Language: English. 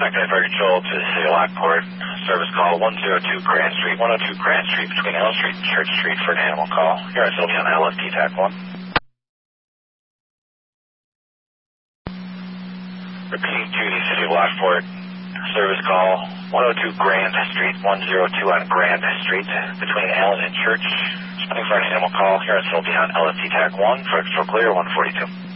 Okay, for control to the City of Lockport. Service call 102 Grand Street, 102 Grand Street between Elm Street and Church Street for an animal call. Here at Sylvia on LFT TAC 1. Repeating to the City of Lockport. Service call 102 Grand Street, 102 on Grand Street between Allen and Church. Responding for an animal call here at Sylvia on LFT TAC 1 for control clear 142.